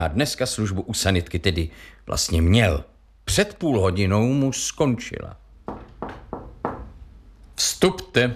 A dneska službu u sanitky tedy vlastně měl. Před půl hodinou mu skončila. Vstupte.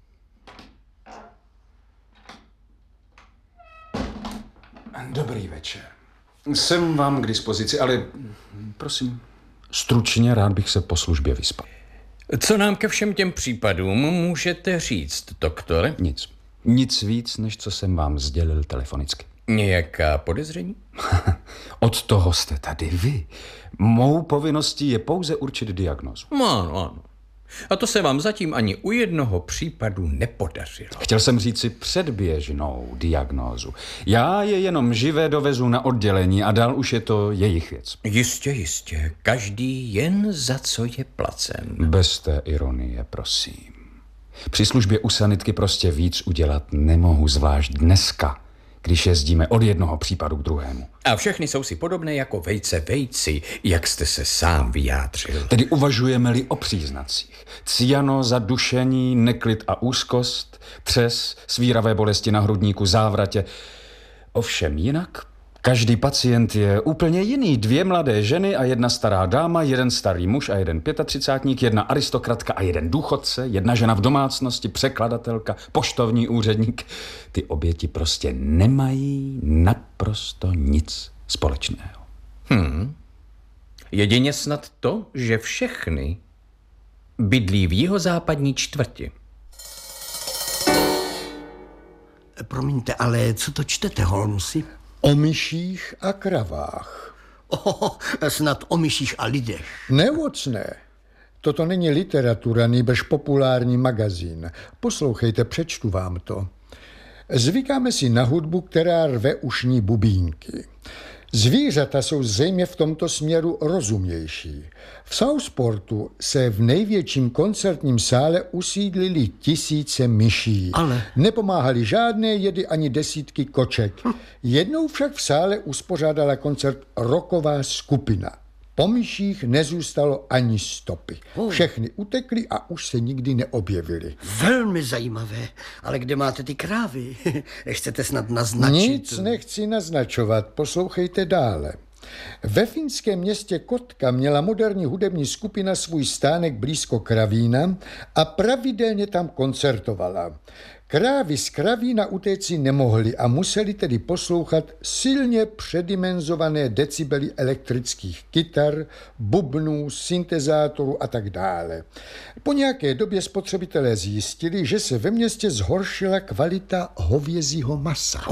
Dobrý večer. Jsem vám k dispozici, ale prosím, stručně rád bych se po službě vyspal. Co nám ke všem těm případům můžete říct, doktore? Nic. Nic víc, než co jsem vám sdělil telefonicky. Nějaká podezření? Od toho jste tady vy. Mou povinností je pouze určit diagnózu. Ano. A to se vám zatím ani u jednoho případu nepodařilo. Chtěl jsem říci předběžnou diagnózu. Já je jenom živé dovezu na oddělení a dál už je to jejich věc. Jistě. Každý jen za co je placen. Bez té ironie, prosím. Při službě u sanitky prostě víc udělat nemohu, zvlášť dneska, když jezdíme od jednoho případu k druhému. A všechny jsou si podobné jako vejce vejci, jak jste se sám vyjádřil. Tedy uvažujeme-li o příznacích. Cyanoza, dušení, neklid a úzkost, třes, svíravé bolesti na hrudníku, závratě. Ovšem jinak, každý pacient je úplně jiný. 2 mladé ženy a 1 stará dáma, 1 starý muž a 1 35, 1 aristokratka a 1 důchodce, 1 žena v domácnosti, překladatelka, poštovní úředník. Ty oběti prostě nemají naprosto nic společného. Jedině snad to, že všechny bydlí v jihozápadní čtvrti. Promiňte, ale co to čtete, Holmesi? O myších a kravách. Snad o myších a lidech. Nevocné. Toto není literatura, nýbrž populární magazín. Poslouchejte, přečtu vám to. Zvykáme si na hudbu, která rve ušní bubínky. Zvířata jsou zřejmě v tomto směru rozumější. V Southportu se v největším koncertním sále usídlili 1000 myší. Ale nepomáhali žádné jedy ani desítky koček. Jednou však v sále uspořádala koncert rocková skupina. Po myších nezůstalo ani stopy. Všechny utekly a už se nikdy neobjevily. Velmi zajímavé. Ale kde máte ty krávy? Chcete snad naznačit? Nic nechci naznačovat, poslouchejte dále. Ve finském městě Kotka měla moderní hudební skupina svůj stánek blízko Kravína a pravidelně tam koncertovala. Krávy z Kravína utéci nemohly a museli tedy poslouchat silně předimenzované decibely elektrických kytar, bubnů, syntezátorů a tak dále. Po nějaké době spotřebitelé zjistili, že se ve městě zhoršila kvalita hovězího masa.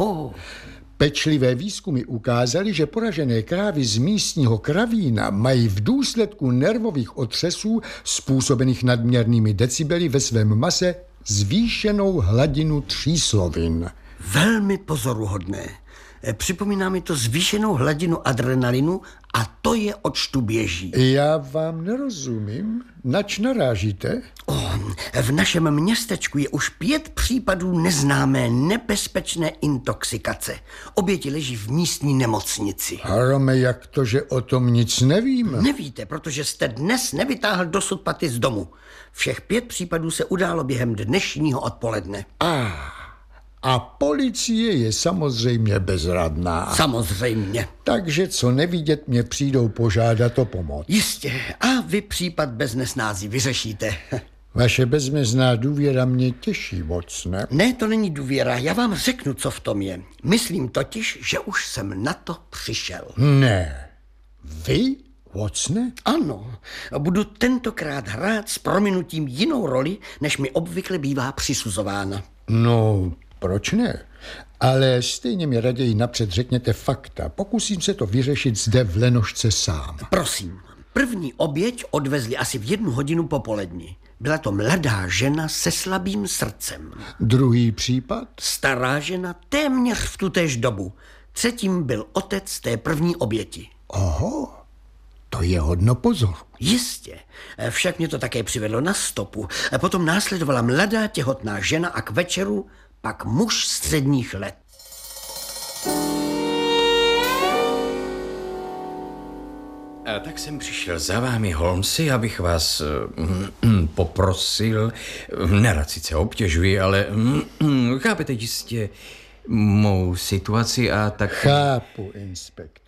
Pečlivé výzkumy ukázaly, že poražené krávy z místního Kravína mají v důsledku nervových otřesů způsobených nadměrnými decibely ve svém mase zvýšenou hladinu tříslovin. Velmi pozoruhodné. Připomíná mi to zvýšenou hladinu adrenalinu a to je odčtu běží. Já vám nerozumím. Nač narážíte? V našem městečku je už 5 případů neznámé nebezpečné intoxikace. Oběti leží v místní nemocnici. Harome, jak to, že o tom nic nevím? Nevíte, protože jste dnes nevytáhl dosud paty z domu. Všech 5 případů se událo během dnešního odpoledne. A policie je samozřejmě bezradná. Samozřejmě. Takže co nevidět, mě přijdou požádat o pomoc. Jistě. A vy případ bez nesnází vyřešíte. Vaše bezmezná důvěra mě těší moc, ne? Ne, to není důvěra. Já vám řeknu, co v tom je. Myslím totiž, že už jsem na to přišel. Ne. Vy, Watsone? Ano. Budu tentokrát hrát s prominutím jinou roli, než mi obvykle bývá přisuzována. No, proč ne? Ale stejně mi raději napřed řekněte fakta. Pokusím se to vyřešit zde v Lenošce sám. Prosím. První oběť odvezli asi v 1 hodinu popolední. Byla to mladá žena se slabým srdcem. Druhý případ? Stará žena téměř v tutéž dobu. Třetím byl otec té první oběti. Oho, to je hodno pozoru. Jistě. Však mě to také přivedlo na stopu. Potom následovala mladá těhotná žena a k večeru pak muž středních let. A tak jsem přišel za vámi, Holmesi, abych vás poprosil, nerad sice obtěžuji, ale chápete jistě, mou situaci a tak... Chápu, inspektore.